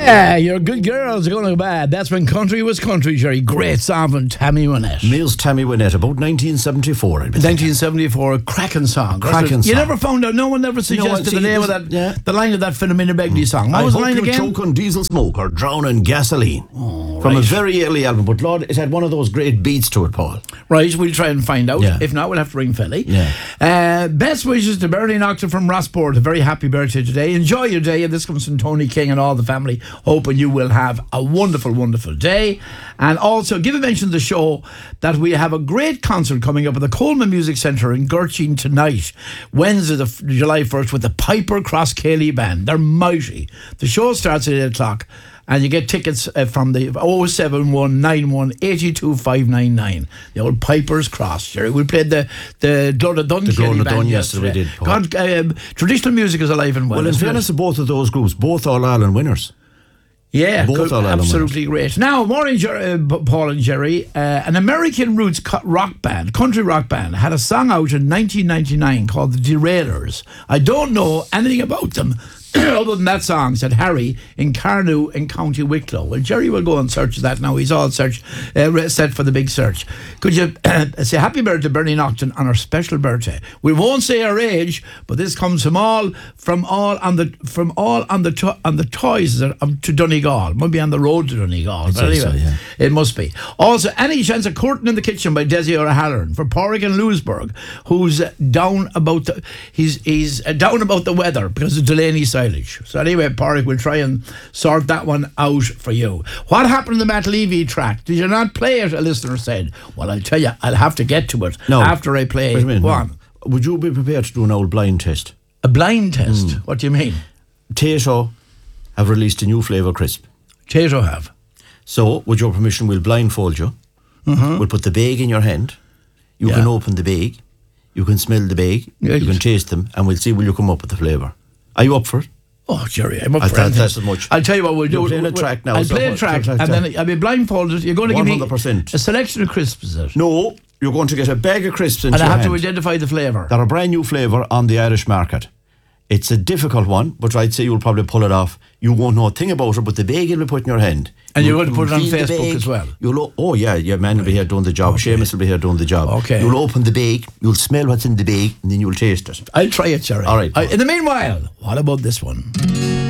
Yeah, your good girls are going to go bad. That's when country was country, Jerry. Great song from Tammy Wynette. Mills Tammy Wynette, about 1974, I believe. 1974, a cracking song. You never found out, no one ever suggested the name of that, the line of that Philomena Begley song. What was the line again? Choke on diesel smoke or drown in gasoline. From a very early album, but Lord, it had one of those great beats to it, Paul. Right, we'll try and find out. Yeah. If not, we'll have to ring Philly. Yeah. Best wishes to Bernie Nocton from Rossport. A very happy birthday today. Enjoy your day, and this comes from Tony King and all the family. Hoping you will have a wonderful, wonderful day. And also, give a mention to the show that we have a great concert coming up at the Coleman Music Centre in Gurchin tonight, Wednesday, July 1st, with the Piper Cross Cayley Band. They're mighty. The show starts at 8 o'clock. And you get tickets from the 07191 82599. The old Piper's Cross, Jerry. We played the Glodadun Cayley Band yesterday. Traditional music is alive and well. Well, in fairness to both of those groups, both All-Ireland winners. Yeah, both absolutely great. Now, morning, Paul and Jerry. An American roots rock band, country rock band, had a song out in 1999 called The Derailers. I don't know anything about them other than that song, said Harry in Carnew in County Wicklow. Well, Jerry will go and search that now. He's all set for the big search. Could you say happy birthday to Bernie Nocton on her special birthday? We won't say her age, but this comes from all on the toys to Donegal. Might be on the road to Donegal. But anyway, so, yeah. It must be. Also, any chance of Curtain in the Kitchen by Desi O'Halloran for Porrick and Lewisburg, who's down about he's down about the weather because of Delaney silage. So anyway, Porrick will try and sort that one out for you. What happened to the Matt Levy track? Did you not play it? A listener said. Well, I'll tell you, I'll have to get to it after I play it. Go on. Would you be prepared to do an old blind test? A blind test? What do you mean? Tato have released a new flavour crisp. Tato have. So, with your permission, we'll blindfold you. We'll put the bag in your hand. You can open the bag. You can smell the bag. You can taste them. And we'll see will you come up with the flavour. Are you up for it? Oh, Jerry, I'm up for it. That's as much. I'll tell you what we'll do. You're playing a track now. I'll play a track, and then I'll be blindfolded. You're going to give me 100%. a selection of crisps, is it? No, you're going to get a bag of crisps into and I have your to hand. identify the flavour. They're a brand new flavour on the Irish market. It's a difficult one, but I'd say you'll probably pull it off. You won't know a thing about it, but the bag will be put in your hand. And you're going to put it on Facebook as well? Your man will be here doing the job. Okay. Seamus will be here doing the job. Okay. You'll open the bag, you'll smell what's in the bag, and then you'll taste it. I'll try it, Jerry. All right. In the meanwhile, what about this one?